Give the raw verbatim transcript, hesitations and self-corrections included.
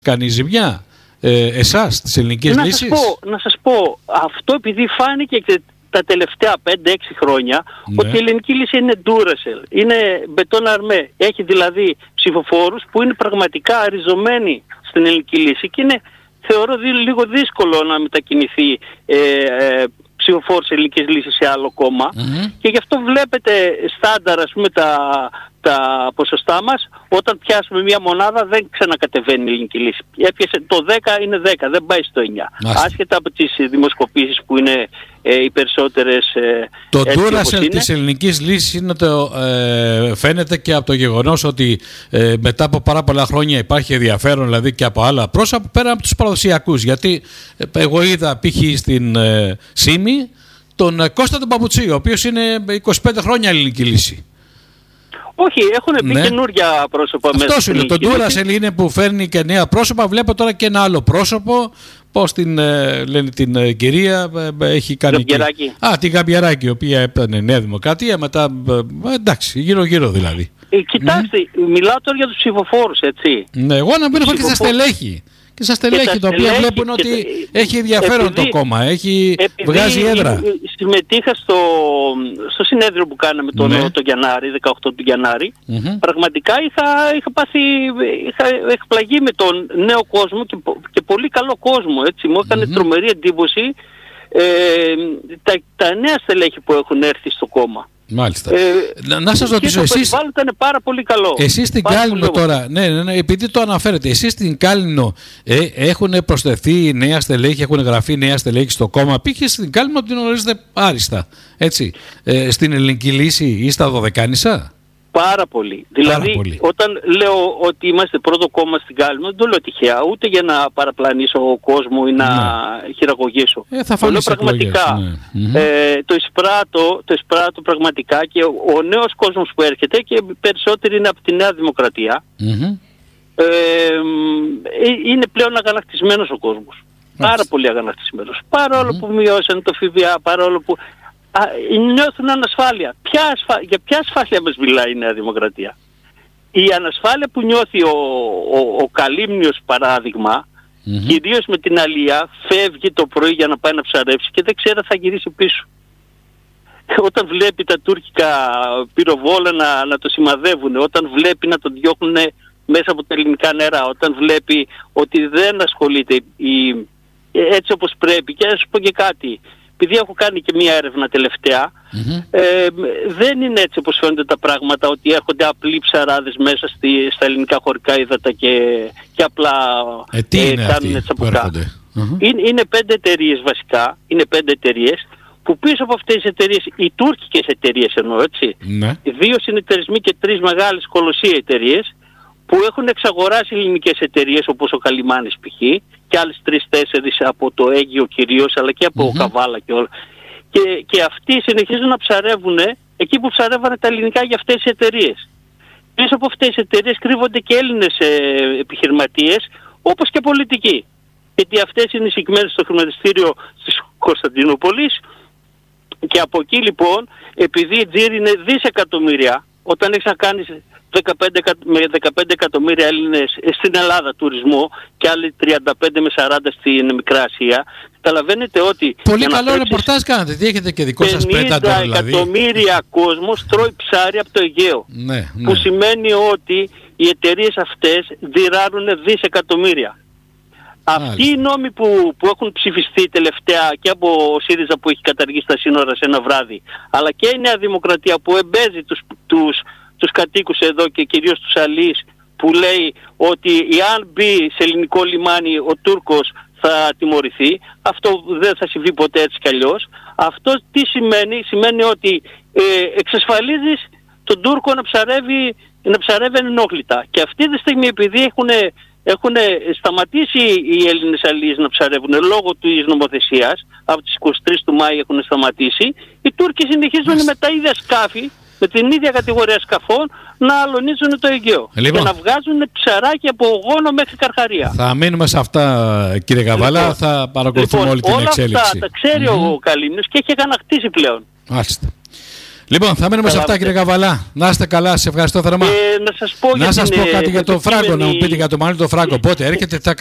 κάνει ζημιά ε, εσάς, τις ελληνικές να λύσεις? Σας πω, να σας πω, αυτό επειδή φάνηκε και τα τελευταία πέντε έξι χρόνια, ναι, ότι η ελληνική λύση είναι Duracell, είναι μπετόν αρμέ. Έχει δηλαδή ψηφοφόρους που είναι πραγματικά αριζωμένοι στην ελληνική λύση και είναι, θεωρώ, λίγο δύσκολο να μετακινηθεί ε, ε, ψηφοφόρους ελληνικής λύσης σε άλλο κόμμα. Mm-hmm. Και γι' αυτό βλέπετε στάνταρ, ας πούμε, τα, τα ποσοστά μας, όταν πιάσουμε μια μονάδα δεν ξανακατεβαίνει η ελληνική λύση. Έπιασε το δέκα, είναι δέκα, δεν πάει στο εννιά. Μάλιστα. Άσχετα από τις δημοσκοπήσεις που είναι ε, οι περισσότερες ε, το Duracell της ελληνικής λύσης είναι το, ε, φαίνεται και από το γεγονός ότι ε, μετά από πάρα πολλά χρόνια υπάρχει ενδιαφέρον, δηλαδή και από άλλα πρόσωπα πέρα από τους παραδοσιακούς. Γιατί ε, εγώ είδα π.χ. στην ε, ΣΥΜΗ τον ε, Κώστα τον Παπουτσί, ο οποίος είναι είκοσι πέντε χρόνια ελληνική λύση. Όχι, έχουν μπει ναι. καινούργια πρόσωπα μέσα. Αυτός είναι. Το Duracell είναι που φέρνει και νέα πρόσωπα. Βλέπω τώρα και ένα άλλο πρόσωπο. Πώς την ε, λένε την ε, κυρία, ε, έχει κάνει. Γαμπιαράκη. Α, την Γαμπιαράκη, η οποία ήταν Νέα Δημοκρατία. Μετά. Ε, εντάξει, γύρω-γύρω δηλαδή. Ε, κοιτάξτε, mm. μιλάω τώρα για τους ψηφοφόρους, έτσι. Ναι, εγώ να μην έχω και στα στελέχη. Και στα στελέχη, τα οποία βλέπουν ότι το... έχει ενδιαφέρον επειδή, το κόμμα, έχει βγάζει έδρα. Συμμετείχα στο, στο συνέδριο που κάναμε τον, ναι. τον Γιαννάρη, δεκαοκτώ του Γιαννάρη. Mm-hmm. Πραγματικά είχα, είχα πάθει, είχα εκπλαγεί με τον νέο κόσμο και, και πολύ καλό κόσμο. Έτσι. Μου έκανε mm-hmm. τρομερή εντύπωση ε, τα, τα νέα στελέχη που έχουν έρθει στο κόμμα. Μάλιστα. Ε, να, να σας ρωτήσω, εσείς... Το περιβάλλον ήταν πάρα πολύ καλό. Εσείς στην Κάλινο τώρα, ναι, ναι, ναι, επειδή το αναφέρετε, εσείς στην Κάλινο ε, έχουν προσθεθεί νέα στελέχη, έχουν γραφεί νέα στελέχη στο κόμμα. Πήγε στην Κάλινο την γνωρίζετε άριστα, έτσι, ε, στην ελληνική λύση ή στα Δωδεκάνησα. Πάρα πολύ. Δηλαδή, πάρα πολύ. Όταν λέω ότι είμαστε πρώτο κόμμα στην Κάλινο, δεν το λέω τυχαία, ούτε για να παραπλανήσω κόσμο ή να ναι. χειραγωγήσω. Ε, θα φανείς πραγματικά. Ναι. Ε, το, εισπράττω, το εισπράττω πραγματικά και ο, ο νέος κόσμος που έρχεται και περισσότεροι είναι από τη Νέα Δημοκρατία. Mm-hmm. Ε, είναι πλέον αγανακτισμένος ο κόσμος. Mm-hmm. Πάρα πολύ αγανακτισμένος. Παρόλο mm-hmm. που μειώσαν το ΦΠΑ, παρόλο που... Α, νιώθουν ανασφάλεια. Ποια ασφα... Για ποια ασφάλεια μας μιλάει η Νέα Δημοκρατία? Η ανασφάλεια που νιώθει ο, ο, ο Καλύμνιος, παράδειγμα, mm-hmm. κυρίως με την αλία, φεύγει το πρωί για να πάει να ψαρεύσει και δεν ξέρει αν θα γυρίσει πίσω. Όταν βλέπει τα τουρκικά πυροβόλα να, να το σημαδεύουν, όταν βλέπει να τον διώχνουν μέσα από τα ελληνικά νερά, όταν βλέπει ότι δεν ασχολείται η, έτσι όπως πρέπει, και να σου πω και κάτι, επειδή έχω κάνει και μία έρευνα τελευταία, mm-hmm. ε, δεν είναι έτσι όπως φαίνονται τα πράγματα, ότι έρχονται απλοί ψαράδες μέσα στη, στα ελληνικά χωρικά ύδατα και, και απλά ε, τι ε, κάνουν τσαπουκά. Mm-hmm. Είναι, είναι πέντε εταιρείες βασικά, είναι πέντε εταιρείες, που πίσω από αυτές τις εταιρείες, οι τουρκικές εταιρείες εννοώ, έτσι, mm-hmm. δύο συνεταιρισμοί και τρεις μεγάλες κολοσσίες εταιρείες, που έχουν εξαγοράσει ελληνικές εταιρείες όπως ο Καλιμάνης π.χ. και άλλες τρεις-τέσσερις από το Αίγυο κυρίως, αλλά και από mm-hmm. Καβάλα και όλα. Και, και αυτοί συνεχίζουν να ψαρεύουν εκεί που ψαρεύανε τα ελληνικά για αυτές τις εταιρείες. Πίσω από αυτές τις εταιρείες κρύβονται και Έλληνες ε, επιχειρηματίες, όπως και πολιτικοί. Γιατί αυτές είναι εισηγμένες στο χρηματιστήριο της Κωνσταντινούπολης και από εκεί λοιπόν, επειδή η τζίρι είναι δισεκατομμύρια, όταν έχεις να κάνεις δεκαπέντε με δεκαπέντε εκατομμύρια Έλληνες στην Ελλάδα τουρισμό και άλλοι τριάντα πέντε με σαράντα στην Μικρά Ασία, καταλαβαίνετε ότι... Πολύ καλό ρεπορτάζ κάνετε, τι έχετε και δικό σας πέτατο δηλαδή. πενήντα εκατομμύρια κόσμος τρώει ψάρι από το Αιγαίο, ναι, ναι. που σημαίνει ότι οι εταιρείες αυτές δυράρουν δισεκατομμύρια. Αυτοί οι νόμοι που, που έχουν ψηφιστεί τελευταία και από ο ΣΥΡΙΖΑ που έχει καταργήσει τα σύνορα σε ένα βράδυ, αλλά και η Νέα Δημοκρατία που εμπέζει τους, τους, τους κατοίκους εδώ και κυρίως τους αλείς, που λέει ότι εάν μπει σε ελληνικό λιμάνι ο Τούρκος θα τιμωρηθεί, αυτό δεν θα συμβεί ποτέ έτσι κι αλλιώς. Αυτό τι σημαίνει? Σημαίνει ότι ε, εξασφαλίζεις τον Τούρκο να ψαρεύει, να ψαρεύει ενόχλητα. Και αυτή τη στιγμή, επειδή έχουν... Έχουν σταματήσει οι Έλληνες αλίες να ψαρεύουν λόγω της νομοθεσίας, από τις είκοσι τρεις του Μάη έχουν σταματήσει, οι Τούρκοι συνεχίζουν με τα ίδια σκάφη, με την ίδια κατηγορία σκαφών, να αλωνίζουν το Αιγαίο. Λοιπόν, και να βγάζουν ψαράκι από Γόνο μέχρι Καρχαρία. Θα μείνουμε σε αυτά, κύριε Καβάλα, λοιπόν, θα παρακολουθούμε λοιπόν, όλη την όλα εξέλιξη. Όλα αυτά τα ξέρει mm-hmm. ο Καλύμνιος και έχει αγανακτήσει πλέον. Μάλιστα. Λοιπόν, θα μένουμε σε αυτά, κύριε Καβαλά. Να είστε καλά, σε ευχαριστώ θερμά. Ε, να σας πω, να σας πω την, κάτι για τον Φράγκο, επικείμενη... να μου πείτε για τον Μανώλη τον Φράγκο. Πότε έρχεται, θα